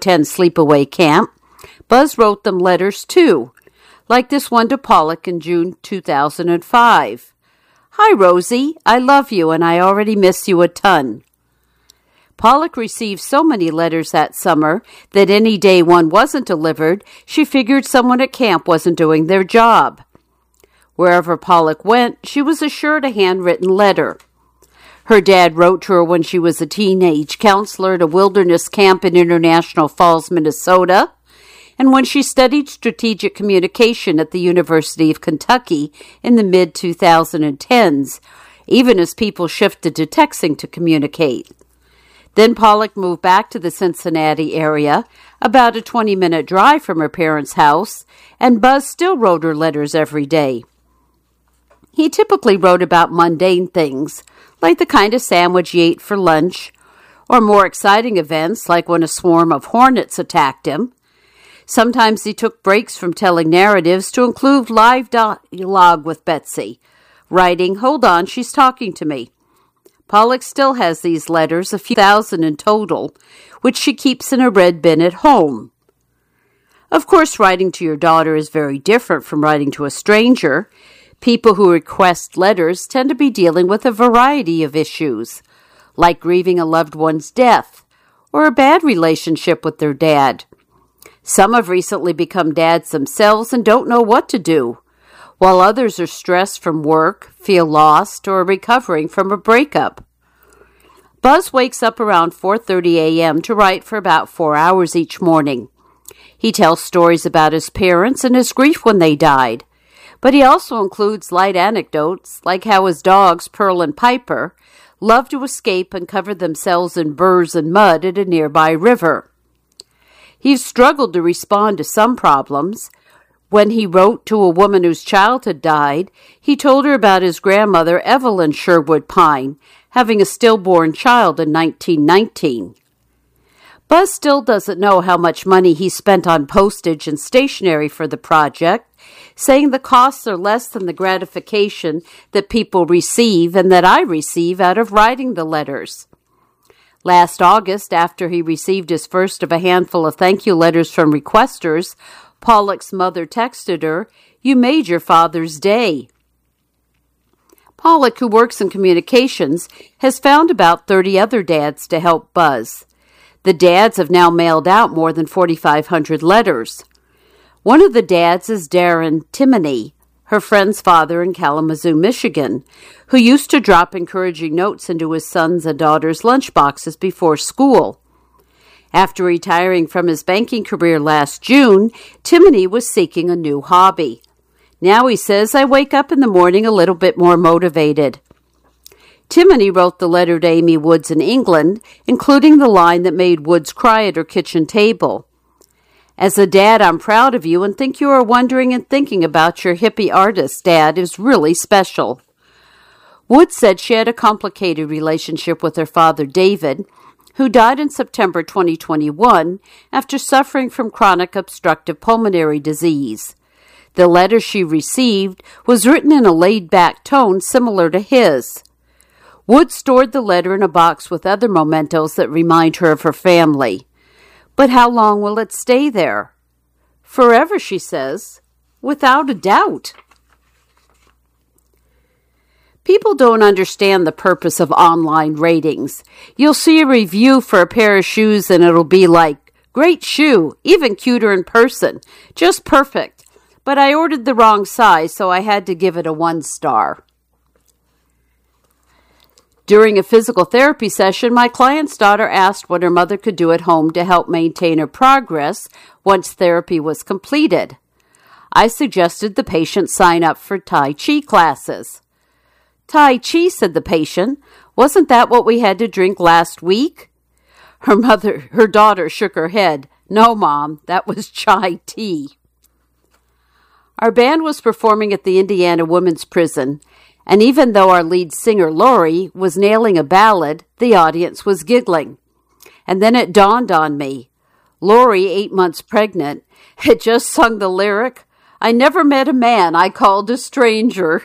attend sleepaway camp, Buzz wrote them letters too, like this one to Pollock in June 2005. Hi, Rosie. I love you, and I already miss you a ton. Pollock received so many letters that summer that any day one wasn't delivered, she figured someone at camp wasn't doing their job. Wherever Pollock went, she was assured a handwritten letter. Her dad wrote to her when she was a teenage counselor at a wilderness camp in International Falls, Minnesota, and when she studied strategic communication at the University of Kentucky in the mid-2010s, even as people shifted to texting to communicate. Then Pollock moved back to the Cincinnati area, about a 20-minute drive from her parents' house, and Buzz still wrote her letters every day. He typically wrote about mundane things, like the kind of sandwich he ate for lunch, or more exciting events like when a swarm of hornets attacked him. Sometimes he took breaks from telling narratives to include live dialogue with Betsy, writing, "Hold on, she's talking to me." Pollock still has these letters, a few thousand in total, which she keeps in a red bin at home. Of course, writing to your daughter is very different from writing to a stranger. People who request letters tend to be dealing with a variety of issues, like grieving a loved one's death or a bad relationship with their dad. Some have recently become dads themselves and don't know what to do, while others are stressed from work, feel lost, or are recovering from a breakup. Buzz wakes up around 4:30 a.m. to write for about 4 hours each morning. He tells stories about his parents and his grief when they died, but he also includes light anecdotes, like how his dogs, Pearl and Piper, love to escape and cover themselves in burrs and mud at a nearby river. He's struggled to respond to some problems. When he wrote to a woman whose child had died, he told her about his grandmother, Evelyn Sherwood Pine, having a stillborn child in 1919. Buzz still doesn't know how much money he spent on postage and stationery for the project, saying the costs are less than the gratification that people receive and that I receive out of writing the letters. Last August, after he received his first of a handful of thank you letters from requesters, Pollock's mother texted her, "You made your father's day." Pollock, who works in communications, has found about 30 other dads to help Buzz. The dads have now mailed out more than 4,500 letters. One of the dads is Darren Timoney, her friend's father in Kalamazoo, Michigan, who used to drop encouraging notes into his sons' and daughters' lunchboxes before school. After retiring from his banking career last June, Timoney was seeking a new hobby. Now he says, "I wake up in the morning a little bit more motivated." Timoney wrote the letter to Amy Woods in England, including the line that made Woods cry at her kitchen table. "As a dad, I'm proud of you and think you are wondering and thinking about your hippie artist, Dad, is really special." Woods said she had a complicated relationship with her father, David, who died in September 2021 after suffering from chronic obstructive pulmonary disease. The letter she received was written in a laid-back tone similar to his. Woods stored the letter in a box with other mementos that remind her of her family. But how long will it stay there? Forever, she says, without a doubt. People don't understand the purpose of online ratings. You'll see a review for a pair of shoes and it'll be like, "Great shoe, even cuter in person, just perfect. But I ordered the wrong size, so I had to give it a 1 star. During a physical therapy session, my client's daughter asked what her mother could do at home to help maintain her progress once therapy was completed. I suggested the patient sign up for Tai Chi classes. "Tai Chi," said the patient. "Wasn't that what we had to drink last week?" Her daughter shook her head. "No, Mom, that was chai tea." Our band was performing at the Indiana Women's Prison, and even though our lead singer, Lori, was nailing a ballad, the audience was giggling. And then it dawned on me. Lori, 8 months pregnant, had just sung the lyric, "I never met a man I called a stranger."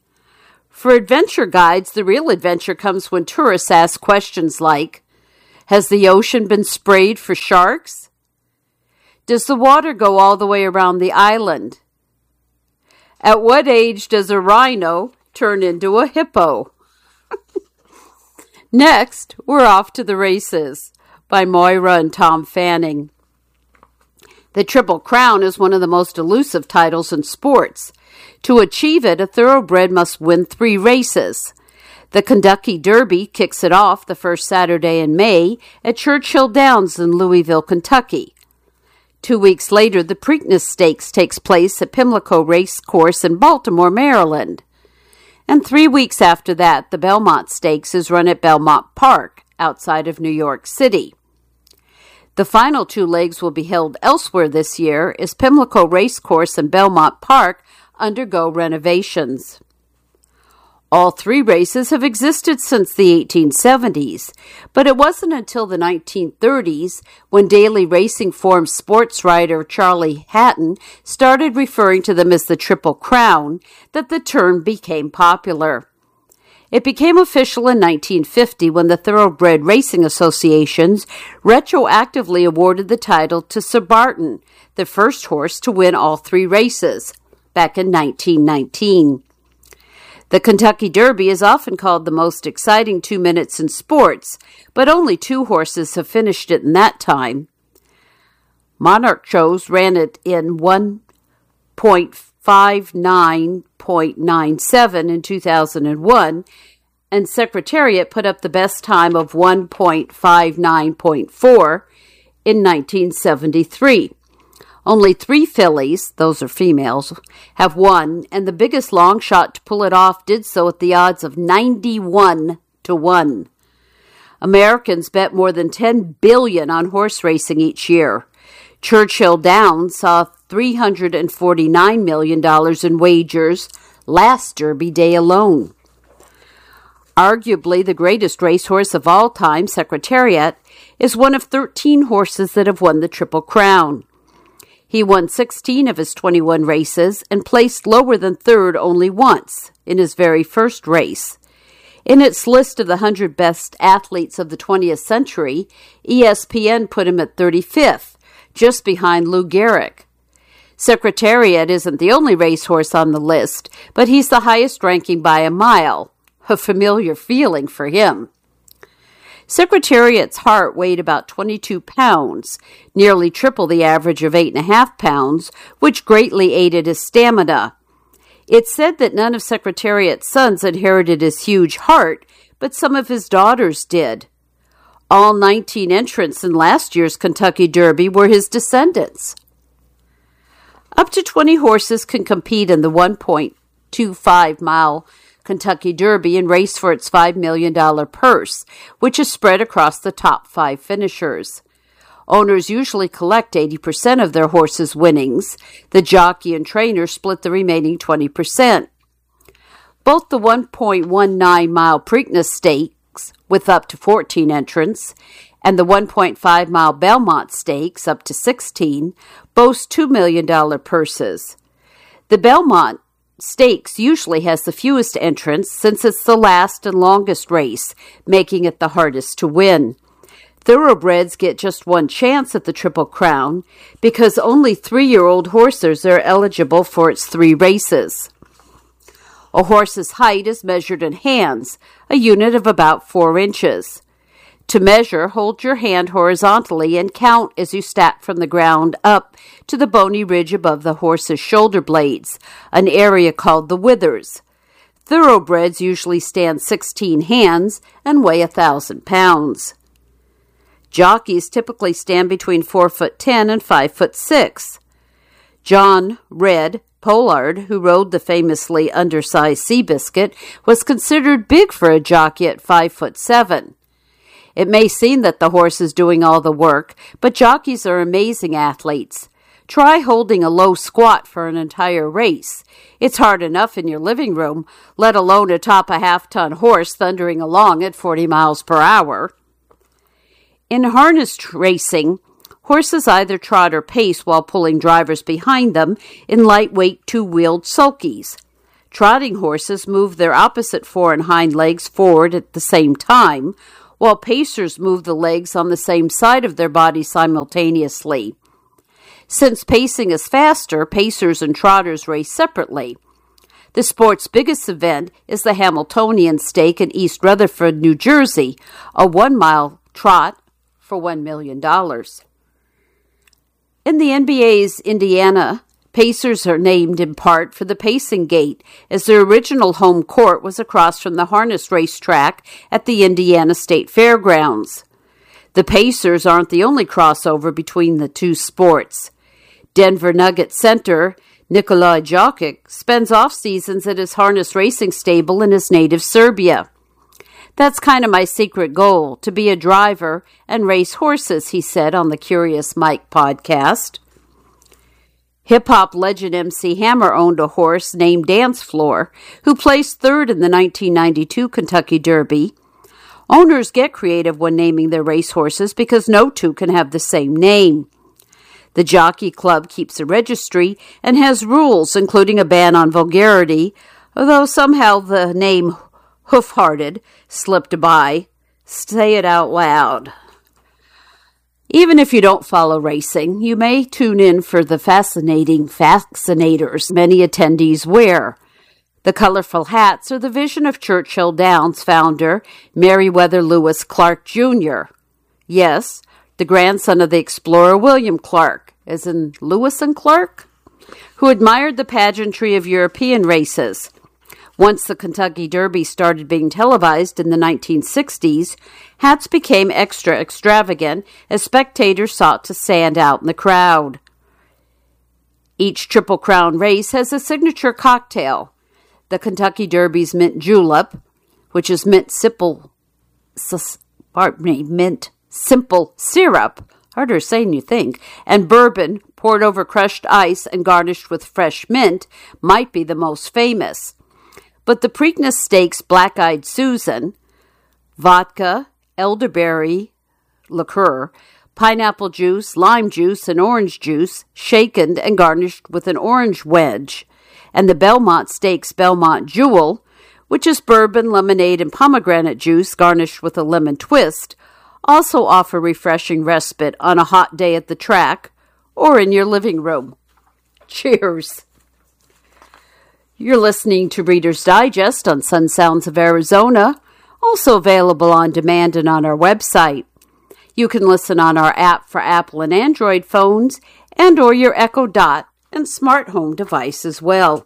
For adventure guides, the real adventure comes when tourists ask questions like, Has the ocean been sprayed for sharks? Does the water go all the way around the island? At what age does a rhino turn into a hippo? Next, we're off to the races by Moira and Tom Fanning. The Triple Crown is one of the most elusive titles in sports. To achieve it, a thoroughbred must win 3 races. The Kentucky Derby kicks it off the first Saturday in May at Churchill Downs in Louisville, Kentucky. 2 weeks later, the Preakness Stakes takes place at Pimlico Race Course in Baltimore, Maryland. And 3 weeks after that, the Belmont Stakes is run at Belmont Park outside of New York City. The final 2 legs will be held elsewhere this year as Pimlico Race Course and Belmont Park undergo renovations. All 3 races have existed since the 1870s, but it wasn't until the 1930s when daily racing form sports writer Charlie Hatton started referring to them as the Triple Crown that the term became popular. It became official in 1950 when the Thoroughbred Racing Associations retroactively awarded the title to Sir Barton, the first horse to win all 3 races, back in 1919. The Kentucky Derby is often called the most exciting 2 minutes in sports, but only 2 horses have finished it in that time. Monarch Shows ran it in 1.59.97 in 2001, and Secretariat put up the best time of 1.59.4 in 1973. Only 3 fillies, those are females, have won, and the biggest long shot to pull it off did so at the odds of 91 to 1. Americans bet more than $10 billion on horse racing each year. Churchill Downs saw $349 million in wagers last Derby Day alone. Arguably the greatest racehorse of all time, Secretariat, is one of 13 horses that have won the Triple Crown. He won 16 of his 21 races and placed lower than third only once, in his very first race. In its list of the 100 best athletes of the 20th century, ESPN put him at 35th, just behind Lou Gehrig. Secretariat isn't the only racehorse on the list, but he's the highest ranking by a mile, a familiar feeling for him. Secretariat's heart weighed about 22 pounds, nearly triple the average of 8.5 pounds, which greatly aided his stamina. It's said that none of Secretariat's sons inherited his huge heart, but some of his daughters did. All 19 entrants in last year's Kentucky Derby were his descendants. Up to 20 horses can compete in the 1.25-mile Kentucky Derby and race for its $5 million purse, which is spread across the top 5 finishers. Owners usually collect 80% of their horses' winnings. The jockey and trainer split the remaining 20%. Both the 1.19-mile Preakness Stakes, with up to 14 entrants, and the 1.5-mile Belmont Stakes, up to 16, boast $2 million purses. The Belmont Stakes usually has the fewest entrants since it's the last and longest race, making it the hardest to win. Thoroughbreds get just one chance at the Triple Crown because only 3-year-old horses are eligible for its 3 races. A horse's height is measured in hands, a unit of about 4 inches. To measure, hold your hand horizontally and count as you step from the ground up to the bony ridge above the horse's shoulder blades, an area called the withers. Thoroughbreds usually stand 16 hands and weigh 1,000 pounds. Jockeys typically stand between 4'10" and 5'6". John Red Pollard, who rode the famously undersized Seabiscuit, was considered big for a jockey at 5'7". It may seem that the horse is doing all the work, but jockeys are amazing athletes. Try holding a low squat for an entire race. It's hard enough in your living room, let alone atop a half-ton horse thundering along at 40 miles per hour. In harness racing, horses either trot or pace while pulling drivers behind them in lightweight 2-wheeled sulkies. Trotting horses move their opposite fore and hind legs forward at the same time, while pacers move the legs on the same side of their body simultaneously. Since pacing is faster, pacers and trotters race separately. The sport's biggest event is the Hamiltonian Stake in East Rutherford, New Jersey, a 1-mile trot for $1 million. In the NBA's Indiana, Pacers are named in part for the Pacing Gate, as their original home court was across from the harness racetrack at the Indiana State Fairgrounds. The Pacers aren't the only crossover between the two sports. Denver Nuggets center Nikola Jokic spends off-seasons at his harness racing stable in his native Serbia. That's kind of my secret goal, to be a driver and race horses, he said on the Curious Mike podcast. Hip-hop legend MC Hammer owned a horse named Dance Floor, who placed third in the 1992 Kentucky Derby. Owners get creative when naming their racehorses because no two can have the same name. The Jockey Club keeps a registry and has rules, including a ban on vulgarity, although somehow the name Hoof-Hearted slipped by. Say it out loud. Even if you don't follow racing, you may tune in for the fascinating fascinators many attendees wear. The colorful hats are the vision of Churchill Downs founder Meriwether Lewis Clark Jr. Yes, the grandson of the explorer William Clark, as in Lewis and Clark, who admired the pageantry of European races. Once the Kentucky Derby started being televised in the 1960s, hats became extra extravagant as spectators sought to stand out in the crowd. Each Triple Crown race has a signature cocktail. The Kentucky Derby's mint julep, which is mint simple syrup, harder to say than you think, and bourbon poured over crushed ice and garnished with fresh mint might be the most famous. But the Preakness Stakes Black-Eyed Susan, vodka, elderberry liqueur, pineapple juice, lime juice, and orange juice, shaken and garnished with an orange wedge, and the Belmont Stakes Belmont Jewel, which is bourbon, lemonade, and pomegranate juice garnished with a lemon twist, also offer refreshing respite on a hot day at the track or in your living room. Cheers. You're listening to Reader's Digest on Sun Sounds of Arizona, also available on demand and on our website. You can listen on our app for Apple and Android phones and or your Echo Dot and smart home device as well.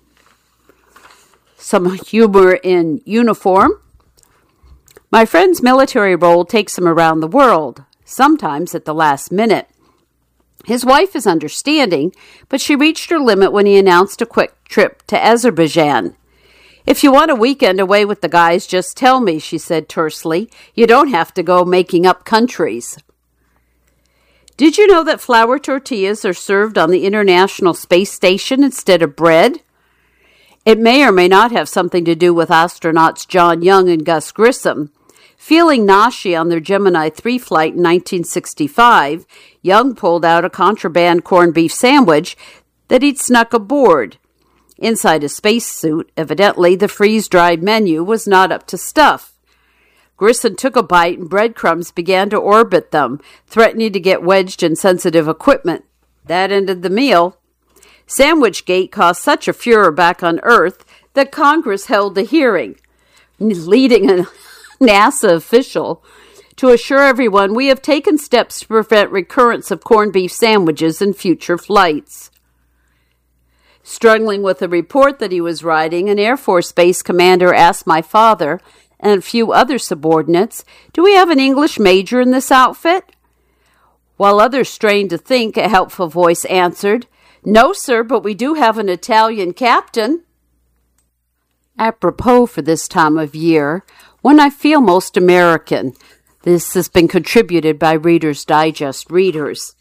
Some humor in uniform. My friend's military role takes him around the world, sometimes at the last minute. His wife is understanding, but she reached her limit when he announced a quick trip to Azerbaijan. "If you want a weekend away with the guys, just tell me," she said tersely. "You don't have to go making up countries." Did you know that flour tortillas are served on the International Space Station instead of bread? It may or may not have something to do with astronauts John Young and Gus Grissom. Feeling nausea on their Gemini 3 flight in 1965, Young pulled out a contraband corned beef sandwich that he'd snuck aboard. Inside a spacesuit, evidently, the freeze-dried menu was not up to stuff. Grissom took a bite and breadcrumbs began to orbit them, threatening to get wedged in sensitive equipment. That ended the meal. Sandwichgate caused such a furor back on Earth that Congress held a hearing, leading a NASA official to assure everyone we have taken steps to prevent recurrence of corned beef sandwiches in future flights. Struggling with a report that he was writing, an Air Force base commander asked my father and a few other subordinates, "Do we have an English major in this outfit?" While others strained to think, a helpful voice answered, "No, sir, but we do have an Italian captain." Apropos for this time of year, when I feel most American. This has been contributed by Reader's Digest readers.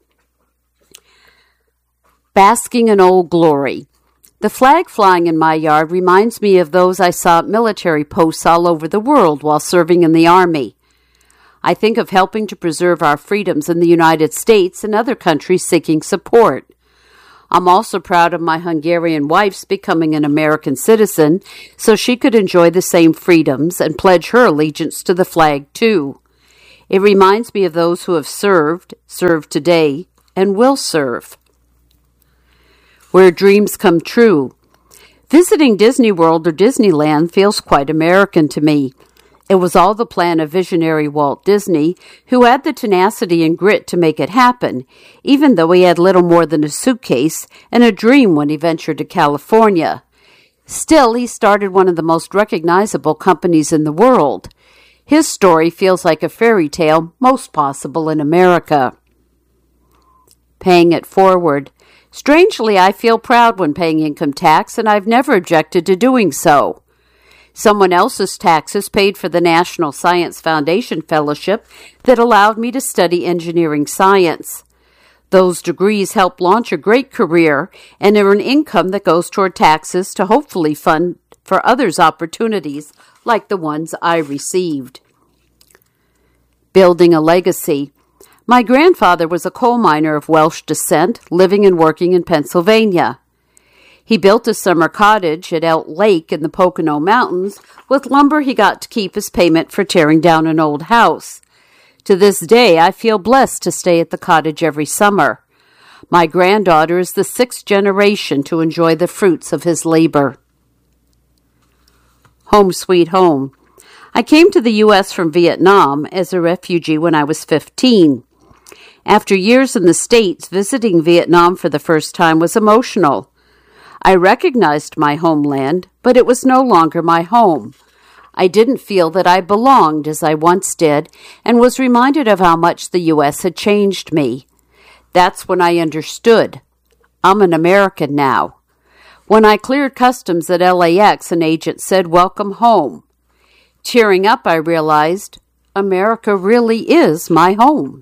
Basking in Old Glory. The flag flying in my yard reminds me of those I saw at military posts all over the world while serving in the Army. I think of helping to preserve our freedoms in the United States and other countries seeking support. I'm also proud of my Hungarian wife's becoming an American citizen so she could enjoy the same freedoms and pledge her allegiance to the flag too. It reminds me of those who have served today, and will serve. Where dreams come true. Visiting Disney World or Disneyland feels quite American to me. It was all the plan of visionary Walt Disney, who had the tenacity and grit to make it happen, even though he had little more than a suitcase and a dream when he ventured to California. Still, he started one of the most recognizable companies in the world. His story feels like a fairy tale most possible in America. Paying it forward. Strangely, I feel proud when paying income tax, and I've never objected to doing so. Someone else's taxes paid for the National Science Foundation Fellowship that allowed me to study engineering science. Those degrees help launch a great career and earn income that goes toward taxes to hopefully fund for others' opportunities like the ones I received. Building a legacy. My grandfather was a coal miner of Welsh descent, living and working in Pennsylvania. He built a summer cottage at Elk Lake in the Pocono Mountains with lumber he got to keep as payment for tearing down an old house. To this day, I feel blessed to stay at the cottage every summer. My granddaughter is the 6th generation to enjoy the fruits of his labor. Home sweet home. I came to the U.S. from Vietnam as a refugee when I was 15. After years in the States, visiting Vietnam for the first time was emotional. I recognized my homeland, but it was no longer my home. I didn't feel that I belonged as I once did, and was reminded of how much the U.S. had changed me. That's when I understood. I'm an American now. When I cleared customs at LAX, an agent said, "Welcome home." Tearing up, I realized America really is my home.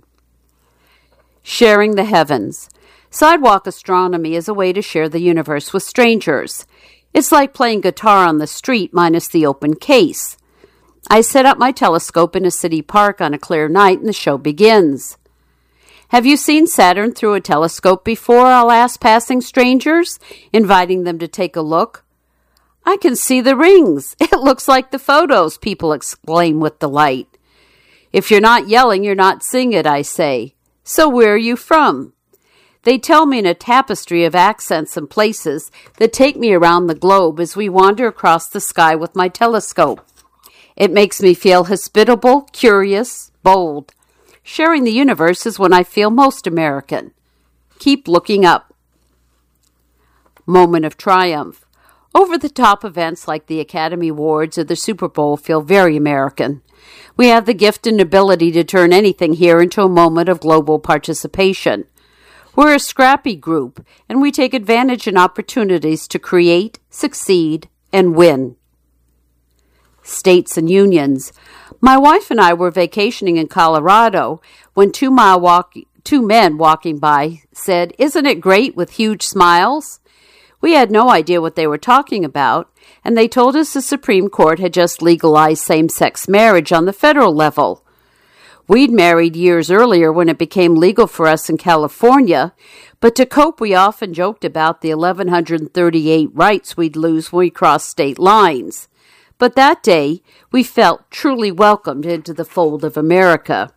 Sharing the heavens. Sidewalk astronomy is a way to share the universe with strangers. It's like playing guitar on the street minus the open case. I set up my telescope in a city park on a clear night and the show begins. Have you seen Saturn through a telescope before? I'll ask passing strangers, inviting them to take a look. I can see the rings. It looks like the photos, people exclaim with delight. If you're not yelling, you're not seeing it, I say. So where are you from? They tell me in a tapestry of accents and places that take me around the globe as we wander across the sky with my telescope. It makes me feel hospitable, curious, bold. Sharing the universe is when I feel most American. Keep looking up. Moment of triumph. Over-the-top events like the Academy Awards or the Super Bowl feel very American. We have the gift and ability to turn anything here into a moment of global participation. We're a scrappy group, and we take advantage and opportunities to create, succeed, and win. States and unions. My wife and I were vacationing in Colorado when two men walking by said, "Isn't it great with huge smiles?" We had no idea what they were talking about, and they told us the Supreme Court had just legalized same-sex marriage on the federal level. We'd married years earlier when it became legal for us in California, but to cope we often joked about the 1,138 rights we'd lose when we crossed state lines. But that day, we felt truly welcomed into the fold of America.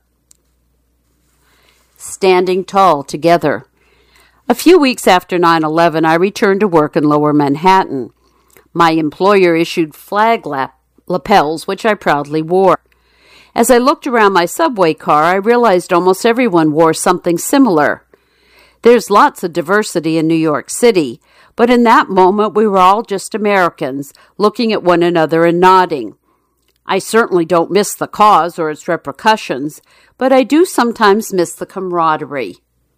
Standing tall together. A few weeks after 9/11, I returned to work in Lower Manhattan. My employer issued flag lapels, which I proudly wore. As I looked around my subway car, I realized almost everyone wore something similar. There's lots of diversity in New York City, but in that moment we were all just Americans, looking at one another and nodding. I certainly don't miss the cause or its repercussions, but I do sometimes miss the camaraderie.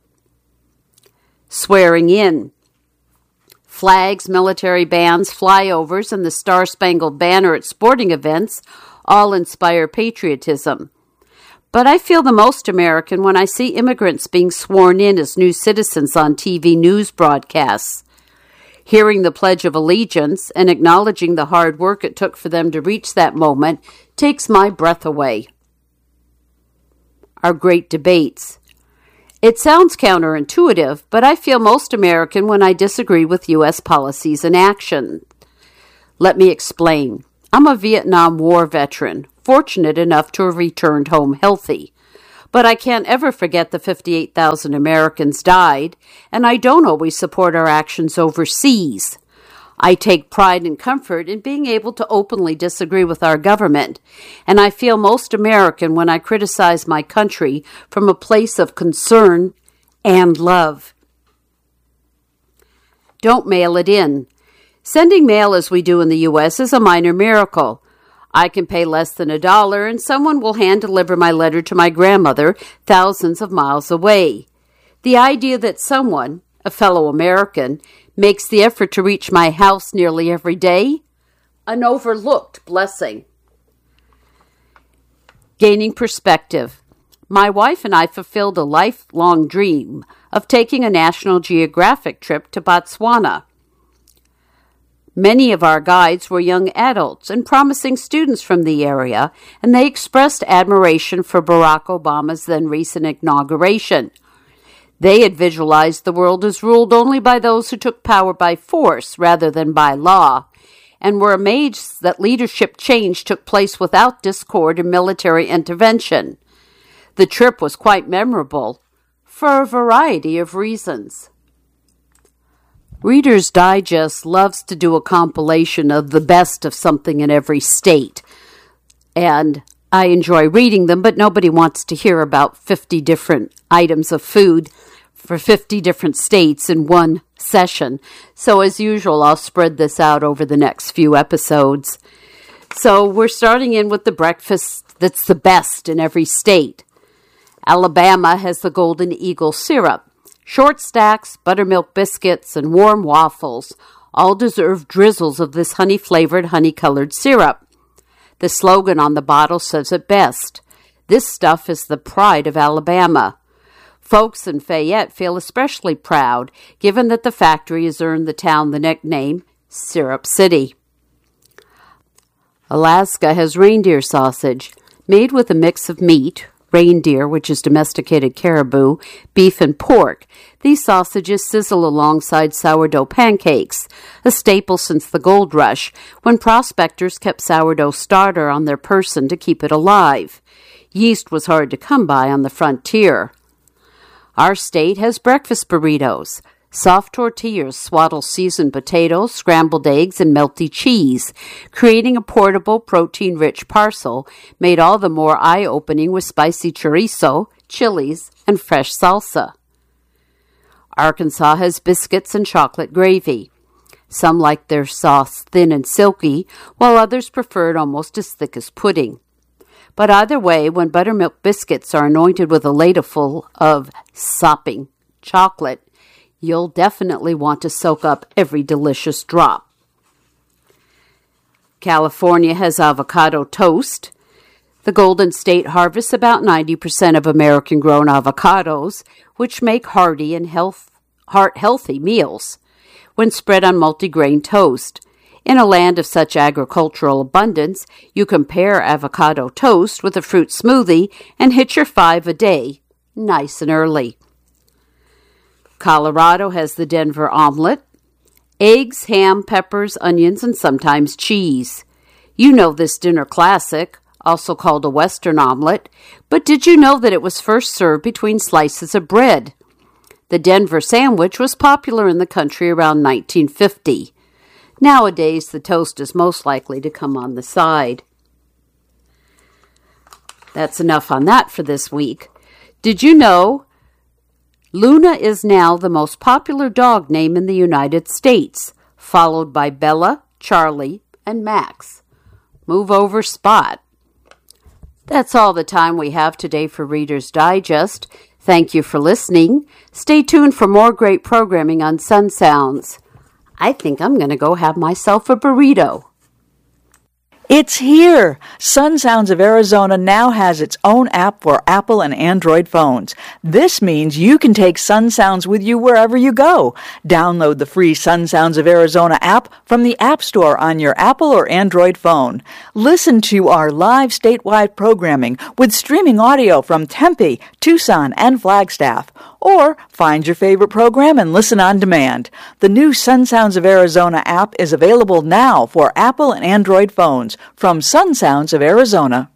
Swearing in. Flags, military bands, flyovers, and the Star-Spangled Banner at sporting events all inspire patriotism. But I feel the most American when I see immigrants being sworn in as new citizens on TV news broadcasts. Hearing the Pledge of Allegiance and acknowledging the hard work it took for them to reach that moment takes my breath away. Our great debates. It sounds counterintuitive, but I feel most American when I disagree with U.S. policies and action. Let me explain. I'm a Vietnam War veteran, fortunate enough to have returned home healthy. But I can't ever forget the 58,000 Americans died, and I don't always support our actions overseas. I take pride and comfort in being able to openly disagree with our government, and I feel most American when I criticize my country from a place of concern and love. Don't mail it in. Sending mail as we do in the U.S. is a minor miracle. I can pay less than $1 and someone will hand-deliver my letter to my grandmother thousands of miles away. The idea that someone, a fellow American, makes the effort to reach my house nearly every day, an overlooked blessing. Gaining perspective. My wife and I fulfilled a lifelong dream of taking a National Geographic trip to Botswana. Many of our guides were young adults and promising students from the area, and they expressed admiration for Barack Obama's then recent inauguration. They had visualized the world as ruled only by those who took power by force rather than by law, and were amazed that leadership change took place without discord and military intervention. The trip was quite memorable for a variety of reasons. Reader's Digest loves to do a compilation of the best of something in every state, and I enjoy reading them, but nobody wants to hear about 50 different items of food for 50 different states in one session. So as usual, I'll spread this out over the next few episodes. So we're starting in with the breakfast that's the best in every state. Alabama has the Golden Eagle syrup. Short stacks, buttermilk biscuits, and warm waffles all deserve drizzles of this honey-flavored, honey-colored syrup. The slogan on the bottle says it best. This stuff is the pride of Alabama. Folks in Fayette feel especially proud, given that the factory has earned the town the nickname Syrup City. Alaska has reindeer sausage, made with a mix of meat, reindeer, which is domesticated caribou, beef, and pork. These sausages sizzle alongside sourdough pancakes, a staple since the gold rush, when prospectors kept sourdough starter on their person to keep it alive. Yeast was hard to come by on the frontier. Our state has breakfast burritos, soft tortillas swaddle seasoned potatoes, scrambled eggs, and melty cheese, creating a portable, protein-rich parcel made all the more eye-opening with spicy chorizo, chilies, and fresh salsa. Arkansas has biscuits and chocolate gravy. Some like their sauce thin and silky, while others prefer it almost as thick as pudding. But either way, when buttermilk biscuits are anointed with a ladleful of sopping chocolate, you'll definitely want to soak up every delicious drop. California has avocado toast. The Golden State harvests about 90% of American-grown avocados, which make hearty and heart-healthy meals when spread on multigrain toast. In a land of such agricultural abundance, you can pair avocado toast with a fruit smoothie and hit your 5 a day, nice and early. Colorado has the Denver omelet, eggs, ham, peppers, onions, and sometimes cheese. You know this dinner classic, also called a Western omelet, but did you know that it was first served between slices of bread? The Denver sandwich was popular in the country around 1950. Nowadays, the toast is most likely to come on the side. That's enough on that for this week. Did you know Luna is now the most popular dog name in the United States, followed by Bella, Charlie, and Max. Move over, Spot. That's all the time we have today for Reader's Digest. Thank you for listening. Stay tuned for more great programming on Sun Sounds. I think I'm going to go have myself a burrito. It's here! Sun Sounds of Arizona now has its own app for Apple and Android phones. This means you can take Sun Sounds with you wherever you go. Download the free Sun Sounds of Arizona app from the App Store on your Apple or Android phone. Listen to our live statewide programming with streaming audio from Tempe, Tucson, and Flagstaff. Or find your favorite program and listen on demand. The new Sun Sounds of Arizona app is available now for Apple and Android phones from Sun Sounds of Arizona.